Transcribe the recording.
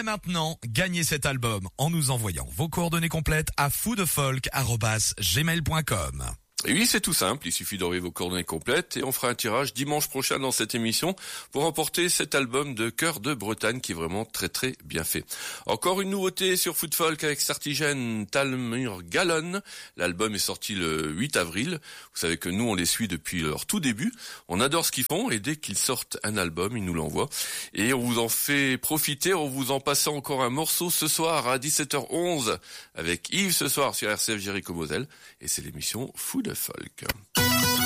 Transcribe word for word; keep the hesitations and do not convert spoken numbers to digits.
dès maintenant, gagnez cet album en nous envoyant vos coordonnées complètes à foodfolk arobase gmail point com. Et oui, c'est tout simple, il suffit d'envoyer vos coordonnées complètes et on fera un tirage dimanche prochain dans cette émission pour remporter cet album de Cœur de Bretagne qui est vraiment très très bien fait. Encore une nouveauté sur Foodfolk avec Sartigène, Talmur Gallon. L'album est sorti le huit avril. Vous savez que nous on les suit depuis leur tout début. On adore ce qu'ils font et dès qu'ils sortent un album, ils nous l'envoient. Et on vous en fait profiter en vous en passant encore un morceau ce soir à dix-sept heures onze avec Yves ce soir sur R C F Jéricho Moselle. Et c'est l'émission Food Folk.